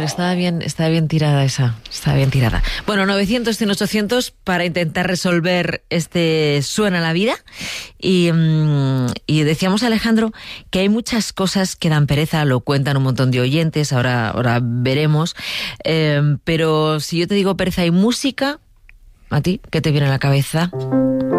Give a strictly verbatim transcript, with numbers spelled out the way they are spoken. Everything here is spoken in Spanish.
estaba bien, estaba bien tirada esa, estaba bien tirada. Bueno, novecientos, cien, ochocientos para intentar resolver este Suena la vida. Y, y decíamos, Alejandro, que hay muchas cosas que dan pereza, lo cuentan un montón de oyentes, ahora, ahora veremos. Eh, pero si yo te digo pereza y música, ¿a ti qué te viene a la cabeza?